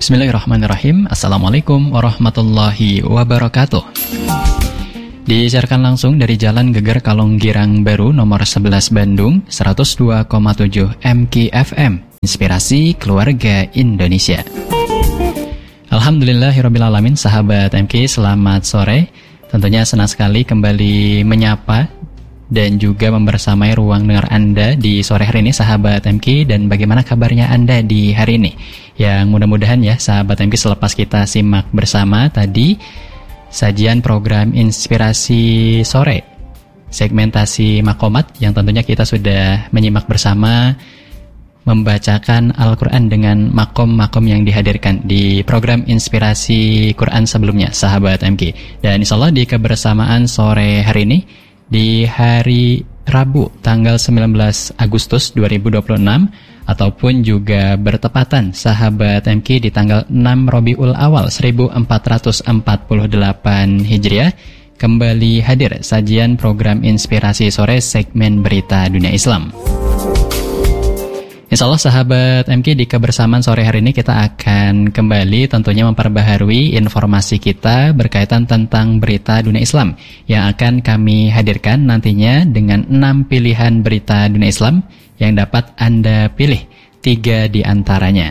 Bismillahirrahmanirrahim. Assalamualaikum warahmatullahi wabarakatuh. Disiarkan langsung dari Jalan Geger Kalonggirang Baru nomor 11 Bandung, 102,7 MKFM. Inspirasi Keluarga Indonesia. Alhamdulillahirrabbilalamin, sahabat MK, selamat sore. Tentunya senang sekali kembali menyapa dan juga membersamai ruang dengar Anda di sore hari ini, sahabat MK. Dan bagaimana kabarnya Anda di hari ini? Yang mudah-mudahan ya, sahabat MK, selepas kita simak bersama tadi sajian program Inspirasi Sore, segmentasi Makomat, yang tentunya kita sudah menyimak bersama membacakan Al-Quran dengan makom-makom yang dihadirkan di program Inspirasi Quran sebelumnya, sahabat MK. Dan insya Allah di kebersamaan sore hari ini, di hari Rabu tanggal 19 Agustus 2026 ataupun juga bertepatan, sahabat MK, di tanggal 6 Rabiul Awal 1448 Hijriah, kembali hadir sajian program Inspirasi Sore segmen Berita Dunia Islam. Insya Allah, sahabat MK, di kebersamaan sore hari ini kita akan kembali tentunya memperbaharui informasi kita berkaitan tentang berita dunia Islam yang akan kami hadirkan nantinya dengan 6 pilihan berita dunia Islam yang dapat Anda pilih 3 di antaranya.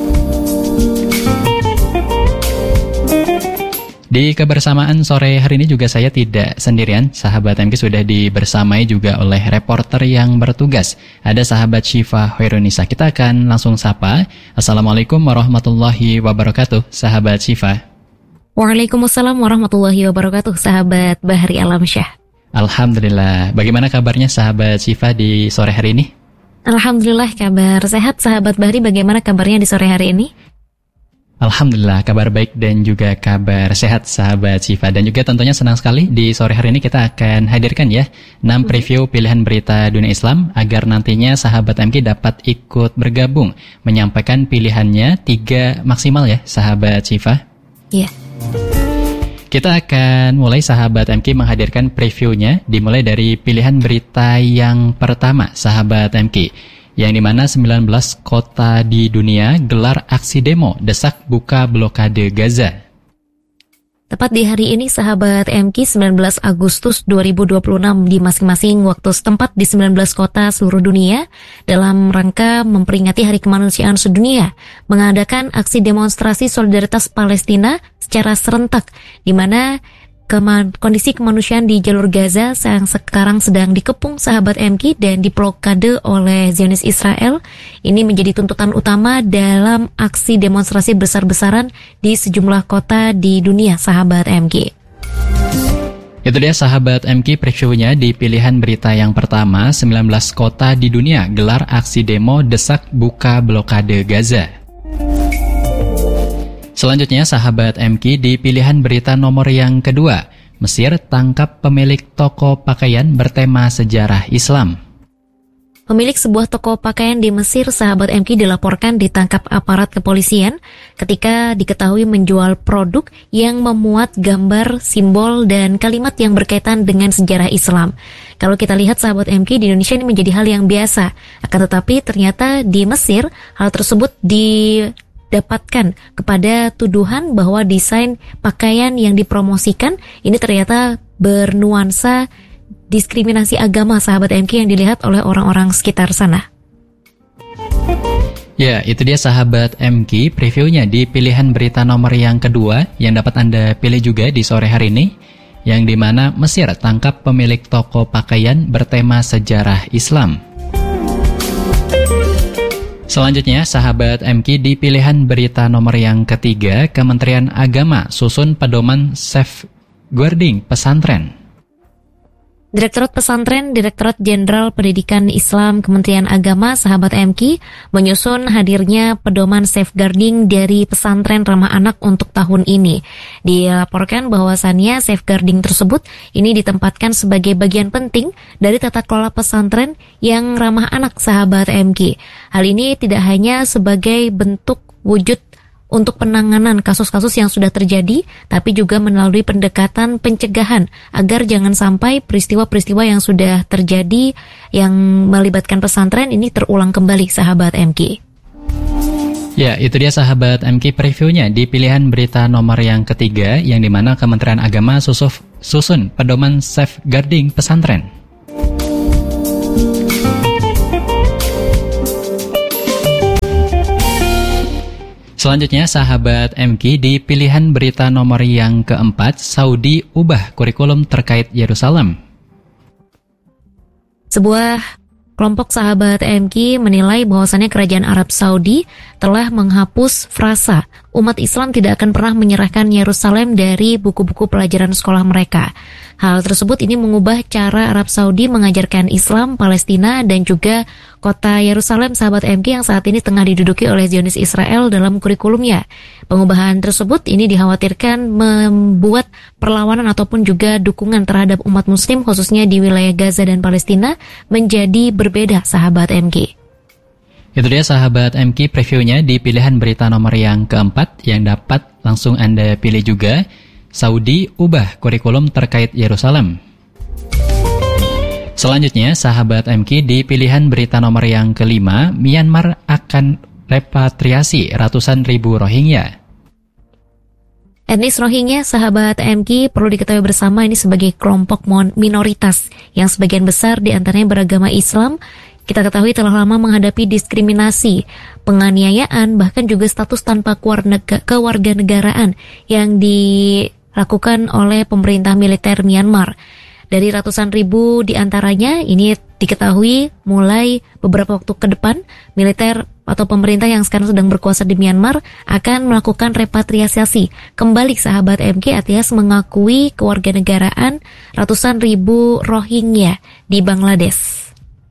Di kebersamaan sore hari ini juga saya tidak sendirian, sahabat MK, sudah dibersamai juga oleh reporter yang bertugas. Ada sahabat Syifa Hoirunisa. Kita akan langsung sapa. Assalamualaikum warahmatullahi wabarakatuh, sahabat Syifa. Waalaikumsalam warahmatullahi wabarakatuh, sahabat Bahri Alamsyah. Alhamdulillah. Bagaimana kabarnya sahabat Syifa di sore hari ini? Alhamdulillah, kabar sehat, sahabat Bahri. Bagaimana kabarnya di sore hari ini? Alhamdulillah, kabar baik dan juga kabar sehat, sahabat Syifa. Dan juga tentunya senang sekali di sore hari ini kita akan hadirkan ya 6 preview pilihan berita dunia Islam agar nantinya sahabat MK dapat ikut bergabung menyampaikan pilihannya 3 maksimal ya, sahabat Syifa. Iya. Kita akan mulai, sahabat MK, menghadirkan previewnya dimulai dari pilihan berita yang pertama, sahabat MK, yang dimana 19 kota di dunia gelar aksi demo desak buka blokade Gaza. Tepat di hari ini, sahabat MK, 19 Agustus 2026 di masing-masing waktu setempat di 19 kota seluruh dunia dalam rangka memperingati Hari Kemanusiaan Sedunia mengadakan aksi demonstrasi solidaritas Palestina secara serentak, di mana kondisi kemanusiaan di jalur Gaza yang sekarang sedang dikepung, sahabat MK, dan diblokade oleh Zionis Israel. Ini menjadi tuntutan utama dalam aksi demonstrasi besar-besaran di sejumlah kota di dunia, sahabat MK. Itu dia, sahabat MK, previewnya di pilihan berita yang pertama, 19 kota di dunia gelar aksi demo desak buka blokade Gaza. Selanjutnya, sahabat MK, di pilihan berita nomor yang kedua, Mesir tangkap pemilik toko pakaian bertema sejarah Islam. Pemilik sebuah toko pakaian di Mesir, sahabat MK, dilaporkan ditangkap aparat kepolisian ketika diketahui menjual produk yang memuat gambar, simbol, dan kalimat yang berkaitan dengan sejarah Islam. Kalau kita lihat, sahabat MK, di Indonesia ini menjadi hal yang biasa. Akan tetapi ternyata di Mesir hal tersebut didapatkan kepada tuduhan bahwa desain pakaian yang dipromosikan ini ternyata bernuansa diskriminasi agama, sahabat MK, yang dilihat oleh orang-orang sekitar sana. Ya, itu dia, sahabat MK, previewnya di pilihan berita nomor yang kedua yang dapat Anda pilih juga di sore hari ini, yang dimana Mesir tangkap pemilik toko pakaian bertema sejarah Islam. Selanjutnya, sahabat MK, di pilihan berita nomor yang ketiga, Kementerian Agama susun pedoman safeguarding pesantren. Direktorat Pesantren, Direktorat Jenderal Pendidikan Islam Kementerian Agama, sahabat MK, menyusun hadirnya pedoman safeguarding dari pesantren ramah anak untuk tahun ini. Dilaporkan bahwasannya safeguarding tersebut ini ditempatkan sebagai bagian penting dari tata kelola pesantren yang ramah anak, sahabat MK. Hal ini tidak hanya sebagai bentuk wujud untuk penanganan kasus-kasus yang sudah terjadi, tapi juga melalui pendekatan pencegahan agar jangan sampai peristiwa-peristiwa yang sudah terjadi yang melibatkan pesantren ini terulang kembali, sahabat MK. Ya, itu dia sahabat MK previewnya di pilihan berita nomor yang ketiga, yang dimana Kementerian Agama susun pedoman safeguarding pesantren. Selanjutnya sahabat MK di pilihan berita nomor yang keempat, Saudi ubah kurikulum terkait Yerusalem. Sebuah kelompok sahabat MK menilai bahwasannya kerajaan Arab Saudi telah menghapus frasa umat Islam tidak akan pernah menyerahkan Yerusalem dari buku-buku pelajaran sekolah mereka. Hal tersebut ini mengubah cara Arab Saudi mengajarkan Islam, Palestina, dan juga kota Yerusalem sahabat MK yang saat ini tengah diduduki oleh Zionis Israel dalam kurikulumnya. Pengubahan tersebut ini dikhawatirkan membuat perlawanan ataupun juga dukungan terhadap umat muslim khususnya di wilayah Gaza dan Palestina menjadi berbeda sahabat MK. Itu dia sahabat MK previewnya di pilihan berita nomor yang keempat yang dapat langsung Anda pilih juga. Saudi ubah kurikulum terkait Yerusalem. Selanjutnya sahabat MK di pilihan berita nomor yang kelima, Myanmar akan repatriasi ratusan ribu Rohingya. Etnis Rohingya, sahabat MK, perlu diketahui bersama ini sebagai kelompok minoritas yang sebagian besar diantaranya beragama Islam. Kita ketahui telah lama menghadapi diskriminasi, penganiayaan, bahkan juga status tanpa kewarganegaraan yang dilakukan oleh pemerintah militer Myanmar. Dari ratusan ribu diantaranya, ini diketahui mulai beberapa waktu ke depan, militer atau pemerintah yang sekarang sedang berkuasa di Myanmar akan melakukan repatriasi kembali sahabat MK alias mengakui kewarganegaraan ratusan ribu Rohingya di Bangladesh.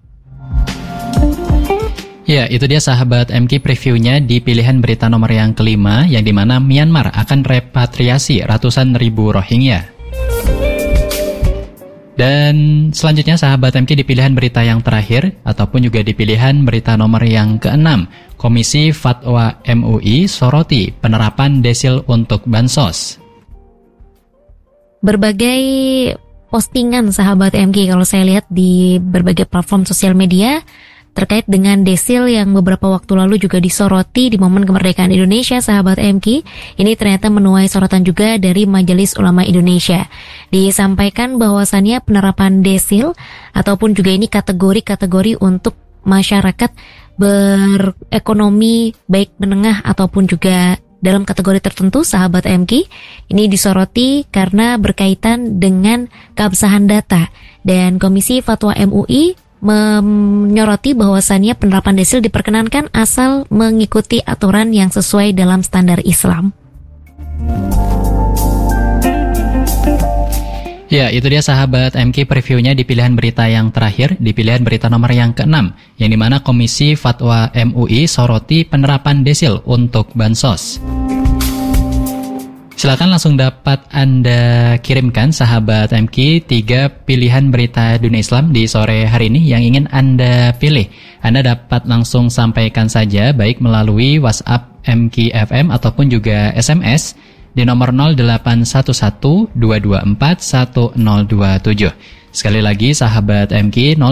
Ya, itu dia sahabat MK previewnya di pilihan berita nomor yang kelima, yang dimana Myanmar akan repatriasi ratusan ribu Rohingya. Dan selanjutnya sahabat MK di pilihan berita yang terakhir, ataupun juga di pilihan berita nomor yang keenam, Komisi Fatwa MUI soroti penerapan desil untuk bansos. Berbagai postingan sahabat MK kalau saya lihat di berbagai platform sosial media terkait dengan desil yang beberapa waktu lalu juga disoroti di momen kemerdekaan Indonesia sahabat MK, ini ternyata menuai sorotan juga dari Majelis Ulama Indonesia. Disampaikan bahwasannya penerapan desil ataupun juga ini kategori-kategori untuk masyarakat berekonomi baik menengah ataupun juga dalam kategori tertentu sahabat MK, ini disoroti karena berkaitan dengan keabsahan data, dan Komisi Fatwa MUI menyoroti bahwasannya penerapan desil diperkenankan asal mengikuti aturan yang sesuai dalam standar Islam. Ya, itu dia sahabat MK previewnya di pilihan berita yang terakhir, di pilihan berita nomor yang keenam, yang dimana Komisi Fatwa MUI soroti penerapan desil untuk bansos. Silakan langsung dapat Anda kirimkan sahabat MK 3 pilihan berita dunia Islam di sore hari ini yang ingin Anda pilih. Anda dapat langsung sampaikan saja baik melalui WhatsApp MK FM ataupun juga SMS di nomor 0811-224-1027. Sekali lagi sahabat MK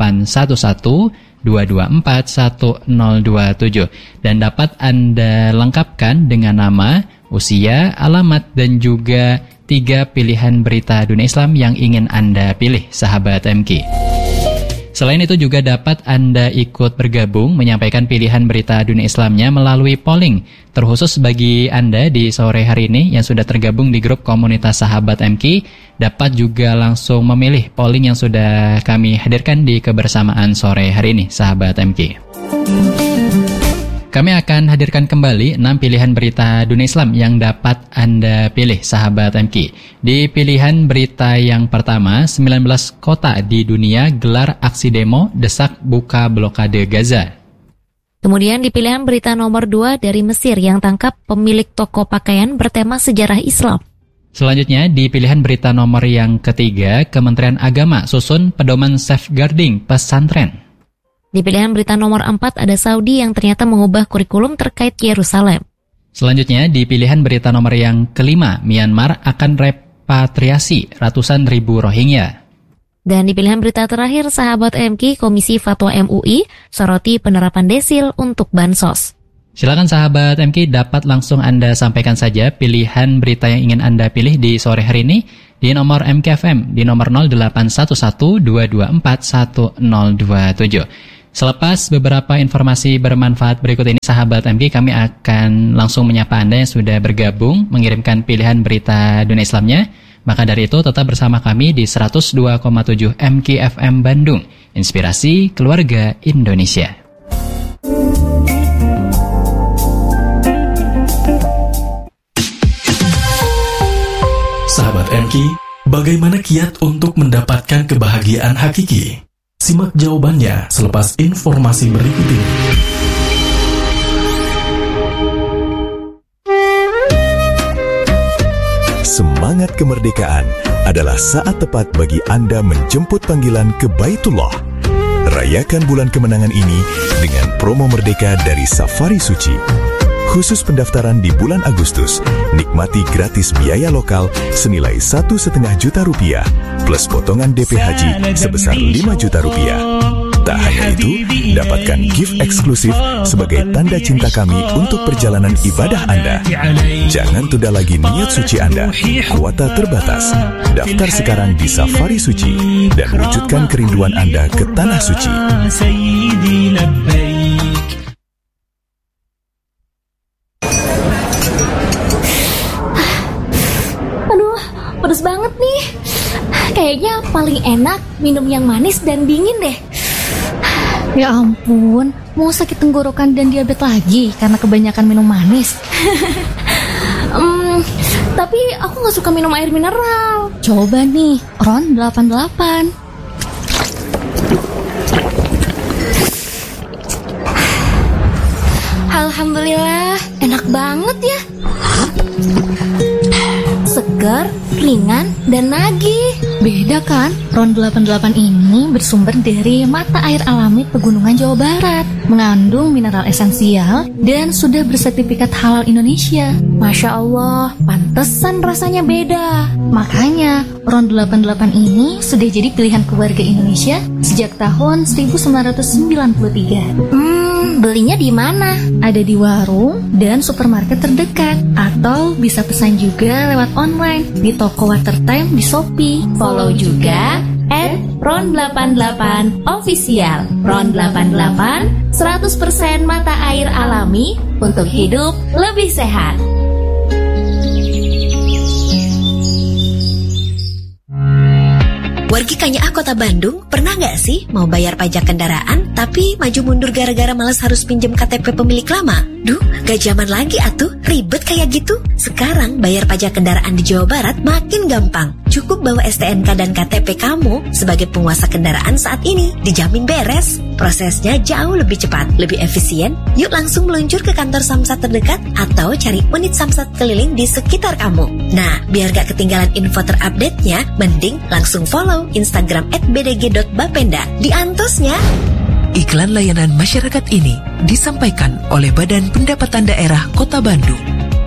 0811-224-1027, dan dapat Anda lengkapkan dengan nama, usia, alamat, dan juga 3 pilihan berita dunia Islam yang ingin Anda pilih sahabat MK. Selain itu juga dapat Anda ikut bergabung menyampaikan pilihan berita dunia Islamnya melalui polling terkhusus bagi Anda di sore hari ini yang sudah tergabung di grup komunitas sahabat MK. Dapat juga langsung memilih polling yang sudah kami hadirkan di kebersamaan sore hari ini sahabat MK. Kami akan hadirkan kembali 6 pilihan berita dunia Islam yang dapat Anda pilih sahabat MK. Di pilihan berita yang pertama, 19 kota di dunia gelar aksi demo desak buka blokade Gaza. Kemudian di pilihan berita nomor 2 dari Mesir yang tangkap pemilik toko pakaian bertema sejarah Islam. Selanjutnya di pilihan berita nomor yang ketiga, Kementerian Agama susun pedoman safeguarding pesantren. Di pilihan berita nomor 4 ada Saudi yang ternyata mengubah kurikulum terkait Yerusalem. Selanjutnya di pilihan berita nomor yang kelima, Myanmar akan repatriasi ratusan ribu Rohingya. Dan di pilihan berita terakhir sahabat MK, Komisi Fatwa MUI soroti penerapan desil untuk bansos. Silakan sahabat MK, dapat langsung Anda sampaikan saja pilihan berita yang ingin Anda pilih di sore hari ini di nomor MKFM di nomor 0811-224-1027. Selepas beberapa informasi bermanfaat berikut ini sahabat MK, kami akan langsung menyapa Anda yang sudah bergabung mengirimkan pilihan berita dunia Islamnya. Maka dari itu tetap bersama kami di 102,7 MKFM Bandung, Inspirasi Keluarga Indonesia. Sahabat MK, bagaimana kiat untuk mendapatkan kebahagiaan hakiki? Simak jawabannya selepas informasi berikut ini. Semangat kemerdekaan adalah saat tepat bagi Anda menjemput panggilan ke Baitullah. Rayakan bulan kemenangan ini dengan promo merdeka dari Safari Suci. Khusus pendaftaran di bulan Agustus, nikmati gratis biaya lokal senilai 1,5 juta rupiah, plus potongan DP Haji sebesar 5 juta rupiah. Tak hanya itu, dapatkan gift eksklusif sebagai tanda cinta kami untuk perjalanan ibadah Anda. Jangan tunda lagi niat suci Anda, kuota terbatas. Daftar sekarang di Safari Suci dan wujudkan kerinduan Anda ke Tanah Suci. Pedes banget nih. Kayaknya paling enak minum yang manis dan dingin deh. Ya ampun, mau sakit tenggorokan dan diabetes lagi karena kebanyakan minum manis. Tapi aku gak suka minum air mineral. Coba nih, Ron 88. Alhamdulillah, enak banget ya. Segar, ringan, dan nagih. Beda kan? Ron 88 ini bersumber dari mata air alami Pegunungan Jawa Barat, mengandung mineral esensial dan sudah bersertifikat halal Indonesia. Masya Allah, pantesan rasanya beda. Makanya Ron 88 ini sudah jadi pilihan keluarga Indonesia sejak tahun 1993. Belinya di mana? Ada di warung dan supermarket terdekat, atau bisa pesan juga lewat online di toko Watertime di Shopee. Follow juga @ron88 official. Ron 88 100% mata air alami untuk hidup lebih sehat. Wargi Kanyaah Kota Bandung, pernah nggak sih mau bayar pajak kendaraan tapi maju mundur gara-gara malas harus pinjam KTP pemilik lama? Duh, gak zaman lagi atuh, ribet kayak gitu. Sekarang bayar pajak kendaraan di Jawa Barat makin gampang. Cukup bawa STNK dan KTP kamu sebagai penguasa kendaraan saat ini, dijamin beres. Prosesnya jauh lebih cepat, lebih efisien. Yuk langsung meluncur ke kantor Samsat terdekat atau cari unit Samsat keliling di sekitar kamu. Nah, biar gak ketinggalan info terupdate-nya, mending langsung follow Instagram @bdg.bapenda. Diantosnya. Iklan layanan masyarakat ini disampaikan oleh Badan Pendapatan Daerah Kota Bandung.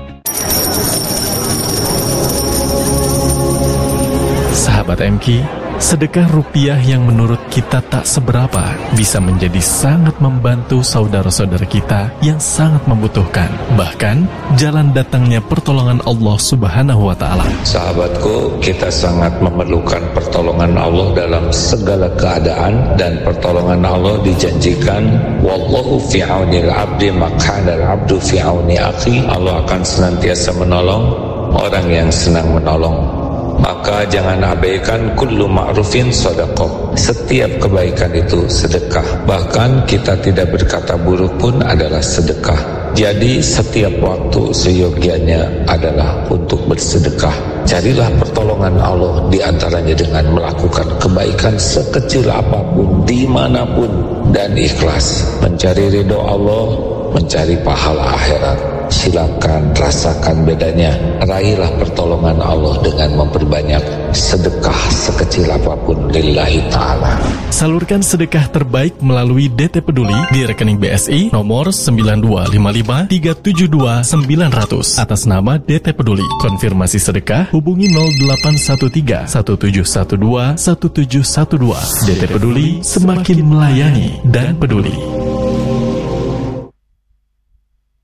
Sahabat MK, sedekah rupiah yang menurut kita tak seberapa bisa menjadi sangat membantu saudara-saudara kita yang sangat membutuhkan. Bahkan, jalan datangnya pertolongan Allah Subhanahu wa Ta'ala. Sahabatku, kita sangat memerlukan pertolongan Allah dalam segala keadaan, dan pertolongan Allah dijanjikan, wallahu fi aunil abdi maq'anal abdu fi auni akhi. Allah akan senantiasa menolong orang yang senang menolong. Maka jangan abaikan kullu ma'rufin sedekah. Setiap kebaikan itu sedekah. Bahkan kita tidak berkata buruk pun adalah sedekah. Jadi setiap waktu seyogianya adalah untuk bersedekah. Carilah pertolongan Allah di antaranya dengan melakukan kebaikan sekecil apapun, dimanapun, dan ikhlas. Mencari ridho Allah, mencari pahala akhirat. Silakan rasakan bedanya. Raihlah pertolongan Allah dengan memperbanyak sedekah sekecil apapun lillahi ta'ala. Salurkan sedekah terbaik melalui DT Peduli di rekening BSI nomor 9255372900 atas nama DT Peduli. Konfirmasi sedekah hubungi 0813 1712 1712. DT Peduli, semakin melayani dan peduli.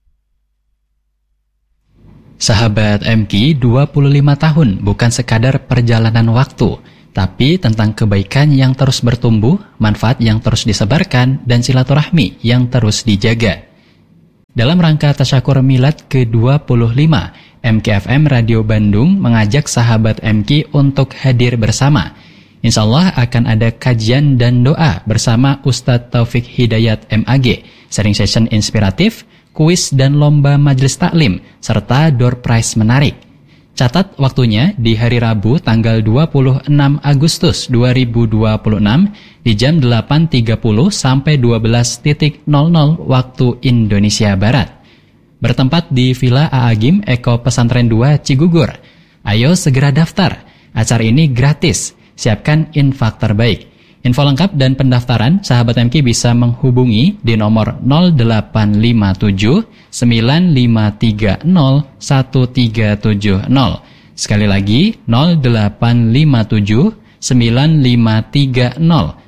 Sahabat MK, 25 tahun bukan sekadar perjalanan waktu, tapi tentang kebaikan yang terus bertumbuh, manfaat yang terus disebarkan, dan silaturahmi yang terus dijaga. Dalam rangka Tasyakur Milad ke-25, MKFM Radio Bandung mengajak sahabat MK untuk hadir bersama. Insya Allah akan ada kajian dan doa bersama Ustadz Taufik Hidayat MAG, sharing session inspiratif, kuis dan lomba majelis taklim, serta door prize menarik. Catat waktunya di hari Rabu tanggal 26 Agustus 2026 di jam 8.30 sampai 12.00 waktu Indonesia Barat. Bertempat di Villa Aagim Eko Pesantren 2 Cigugur. Ayo segera daftar. Acara ini gratis. Siapkan infak terbaik. Info lengkap dan pendaftaran sahabat MK bisa menghubungi di nomor 0857 9530 1370. Sekali lagi 0857 9530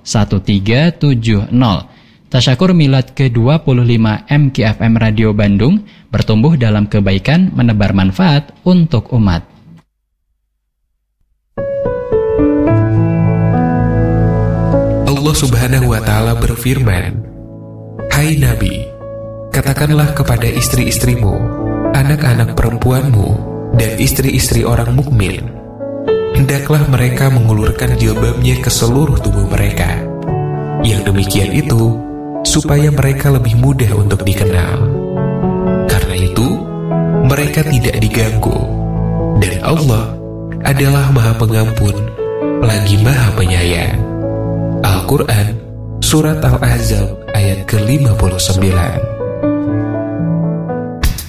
1370. Tasyakur Milad ke-25 MKFM Radio Bandung bertumbuh dalam kebaikan, menebar manfaat untuk umat. Allah Subhanahu wa Ta'ala berfirman, "Hai Nabi, katakanlah kepada istri-istrimu, anak-anak perempuanmu, dan istri-istri orang mukmin, hendaklah mereka mengulurkan jilbabnya ke seluruh tubuh mereka. Yang demikian itu supaya mereka lebih mudah untuk dikenal. Karena itu, mereka tidak diganggu, dan Allah adalah Maha Pengampun, lagi Maha Penyayang." Al-Quran, Surat Al-Ahzab, ayat ke-59.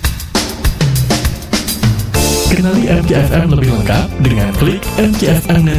Kenali MKFM lebih lengkap dengan klik MKFM Net